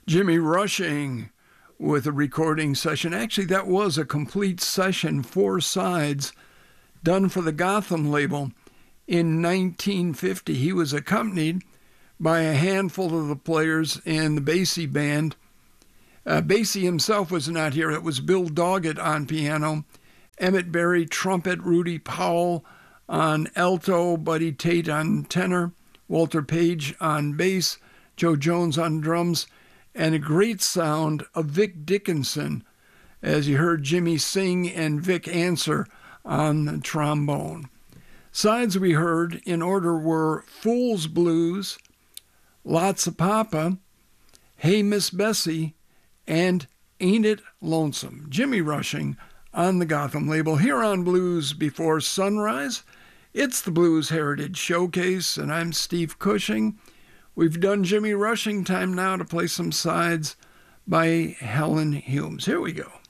Jimmy Rushing with a recording session. Actually, that was a complete session, 4 sides, done for the Gotham label in 1950. He was accompanied by a handful of the players in the Basie band. Basie himself was not here. It was Bill Doggett on piano, Emmett Berry trumpet, Rudy Powell on alto, Buddy Tate on tenor, Walter Page on bass, Joe Jones on drums, and a great sound of Vic Dickinson, as you heard Jimmy sing and Vic answer on the trombone. Sides we heard in order were Fool's Blues, Lots of Papa, Hey Miss Bessie, and Ain't It Lonesome. Jimmy Rushing on the Gotham label. Here on Blues Before Sunrise, it's the Blues Heritage Showcase, and I'm Steve Cushing. We've done Jimmy Rushing. Time now to play some sides by Helen Humes. Here we go.